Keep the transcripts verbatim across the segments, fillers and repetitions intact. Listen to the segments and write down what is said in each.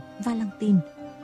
Valentine.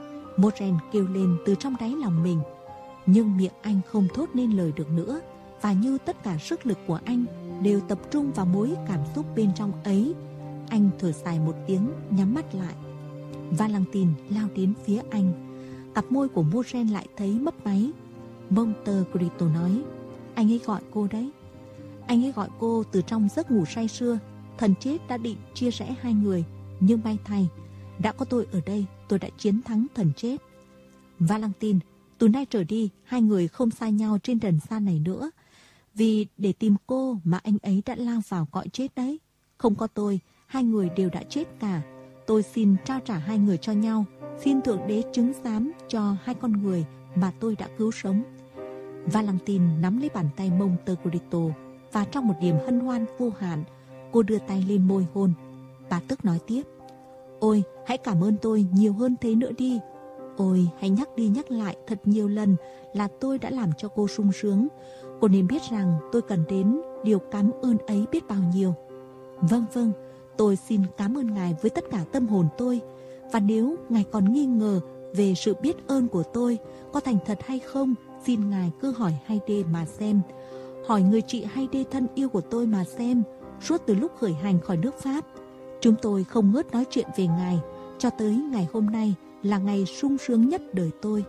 Moren kêu lên từ trong đáy lòng mình, nhưng miệng anh không thốt nên lời được nữa, và như tất cả sức lực của anh đều tập trung vào mối cảm xúc bên trong ấy. Anh thở dài một tiếng, nhắm mắt lại. Valentine lao đến phía anh. Cặp môi của Moren lại thấy mấp máy. Monte Cristo nói, anh ấy gọi cô đấy. Anh ấy gọi cô từ trong giấc ngủ say sưa. Thần chết đã định chia rẽ hai người, nhưng may thay, đã có tôi ở đây, tôi đã chiến thắng thần chết. Valentine, từ nay trở đi, hai người không xa nhau trên trần gian này nữa. Vì để tìm cô mà anh ấy đã lao vào cõi chết đấy. Không có tôi, hai người đều đã chết cả. Tôi xin trao trả hai người cho nhau. Xin Thượng Đế chứng giám cho hai con người mà tôi đã cứu sống. Valentine nắm lấy bàn tay Monte Cristo, và trong một niềm hân hoan vô hạn, cô đưa tay lên môi hôn. Bà tức nói tiếp, ôi, hãy cảm ơn tôi nhiều hơn thế nữa đi. Ôi, hãy nhắc đi nhắc lại thật nhiều lần là tôi đã làm cho cô sung sướng. Cô nên biết rằng tôi cần đến điều cảm ơn ấy biết bao nhiêu. Vâng vâng, tôi xin cảm ơn Ngài với tất cả tâm hồn tôi. Và nếu Ngài còn nghi ngờ về sự biết ơn của tôi có thành thật hay không, xin Ngài cứ hỏi Haydée mà xem. Hỏi người chị Haydée thân yêu của tôi mà xem. Suốt từ lúc khởi hành khỏi nước Pháp, chúng tôi không ngớt nói chuyện về Ngài, cho tới ngày hôm nay là ngày sung sướng nhất đời tôi.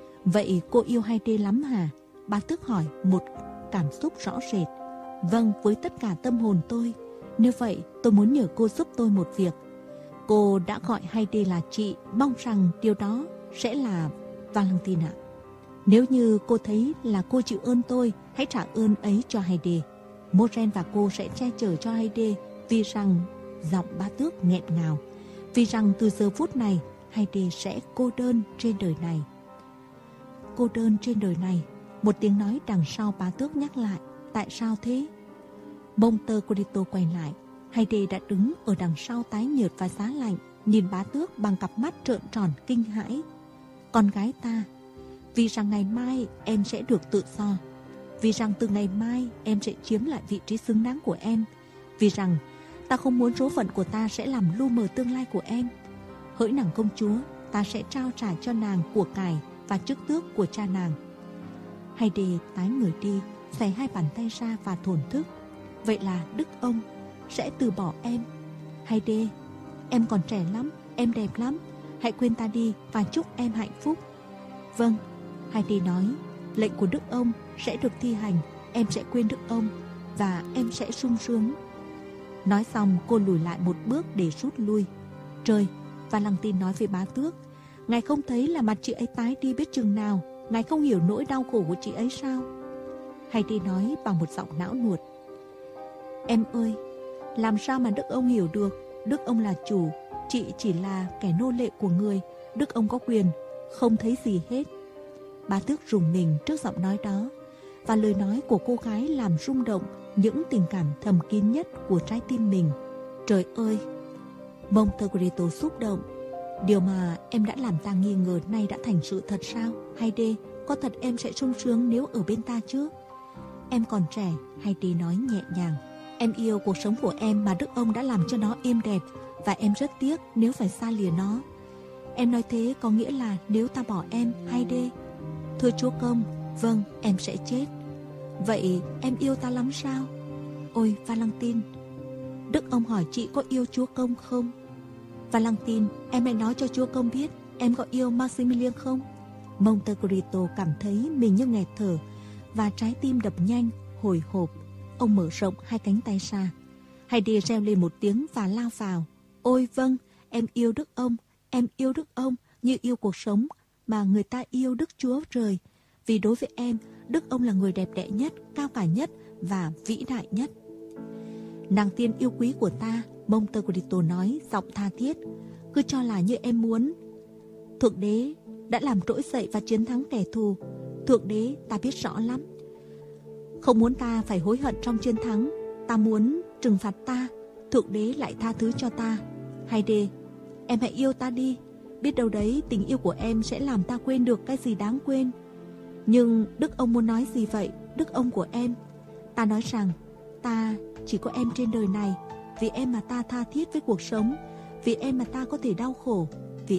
Vậy cô yêu Haydée lắm hả? Bà tước hỏi một cảm xúc rõ rệt. Vâng, với tất cả tâm hồn tôi. Nếu vậy, tôi muốn nhờ cô giúp tôi một việc. Cô đã gọi Haydée là chị, mong rằng điều đó sẽ là Valentine ạ. Nếu như cô thấy là cô chịu ơn tôi, hãy trả ơn ấy cho Haydée. Moren và cô sẽ che chở cho Haydée, vì rằng giọng bá tước nghẹn ngào, vì rằng từ giờ phút này Haydée sẽ cô đơn trên đời này. Cô đơn trên đời này. Một tiếng nói đằng sau bá tước nhắc lại, tại sao thế? Monte Cristo quay lại. Haydée đã đứng ở đằng sau tái nhợt và giá lạnh, nhìn bá tước bằng cặp mắt trợn tròn kinh hãi. Con gái ta, vì rằng ngày mai em sẽ được tự do. Vì rằng từ ngày mai em sẽ chiếm lại vị trí xứng đáng của em. Vì rằng ta không muốn số phận của ta sẽ làm lu mờ tương lai của em. Hỡi nàng công chúa, ta sẽ trao trả cho nàng của cải và chức tước của cha nàng. Haydée tái người đi, xẻ hai bàn tay ra và thổn thức. Vậy là Đức ông sẽ từ bỏ em. Haydée, em còn trẻ lắm, em đẹp lắm. Hãy quên ta đi và chúc em hạnh phúc. Vâng, Haydée nói, lệnh của Đức ông sẽ được thi hành. Em sẽ quên Đức ông và em sẽ sung sướng. Nói xong cô lùi lại một bước để rút lui. Trời, Valentine nói với bá tước, ngài không thấy là mặt chị ấy tái đi biết chừng nào. Ngài không hiểu nỗi đau khổ của chị ấy sao? Haydée nói bằng một giọng não nuột, em ơi, làm sao mà Đức ông hiểu được? Đức ông là chủ, chị chỉ là kẻ nô lệ của người. Đức ông có quyền, không thấy gì hết. Bá tước rùng mình trước giọng nói đó, và lời nói của cô gái làm rung động những tình cảm thầm kín nhất của trái tim mình. Trời ơi! Monte Cristo xúc động. Điều mà em đã làm ta nghi ngờ nay đã thành sự thật sao? Haydée, có thật em sẽ sung sướng nếu ở bên ta chứ? Em còn trẻ, Haydée nói nhẹ nhàng. Em yêu cuộc sống của em mà Đức ông đã làm cho nó êm đẹp, và em rất tiếc nếu phải xa lìa nó. Em nói thế có nghĩa là nếu ta bỏ em, Haydée? Thưa Chúa Công, vâng, em sẽ chết. Vậy em yêu ta lắm sao? Ôi Valentine, Đức ông hỏi chị có yêu Chúa Công không? Valentine, em hãy nói cho Chúa Công biết em có yêu Maximilien không? Monte Cristo cảm thấy mình như nghẹt thở, và trái tim đập nhanh, hồi hộp. Ông mở rộng hai cánh tay ra. Haydée reo lên một tiếng và lao vào. Ôi vâng, em yêu Đức ông, em yêu Đức ông như yêu cuộc sống mà người ta yêu Đức Chúa Trời. Vì đối với em, Đức ông là người đẹp đẽ nhất, cao cả nhất và vĩ đại nhất. Nàng tiên yêu quý của ta, Monte Cristo nói giọng tha thiết, cứ cho là như em muốn. Thượng Đế đã làm trỗi dậy và chiến thắng kẻ thù. Thượng Đế ta biết rõ lắm. Không muốn ta phải hối hận trong chiến thắng. Ta muốn trừng phạt ta, Thượng Đế lại tha thứ cho ta. Haydée, em hãy yêu ta đi. Biết đâu đấy tình yêu của em sẽ làm ta quên được cái gì đáng quên. Nhưng Đức ông muốn nói gì vậy? Đức ông của em. Ta nói rằng ta chỉ có em trên đời này. Vì em mà ta tha thiết với cuộc sống. Vì em mà ta có thể đau khổ.